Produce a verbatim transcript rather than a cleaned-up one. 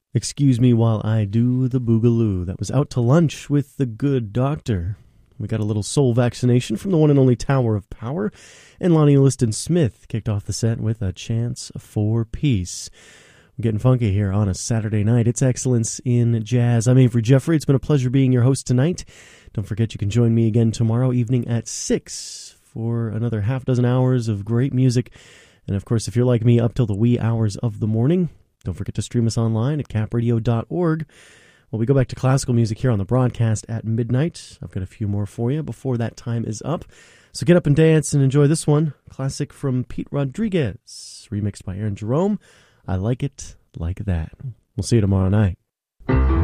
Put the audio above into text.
Excuse Me While I Do the Boogaloo. That was Out to Lunch with The Good Doctor. We got a little soul vaccination from the one and only Tower of Power. And Lonnie Liston Smith kicked off the set with A Chance for Peace. We're getting funky here on a Saturday night. It's Excellence in Jazz. I'm Avery Jeffrey. It's been a pleasure being your host tonight. Don't forget you can join me again tomorrow evening at six for another half dozen hours of great music. And of course, if you're like me, up till the wee hours of the morning, don't forget to stream us online at cap radio dot org. Well, we go back to classical music here on the broadcast at midnight. I've got a few more for you before that time is up. So get up and dance and enjoy this one. Classic from Pete Rodriguez, remixed by Aaron Jerome. I Like It Like That. We'll see you tomorrow night.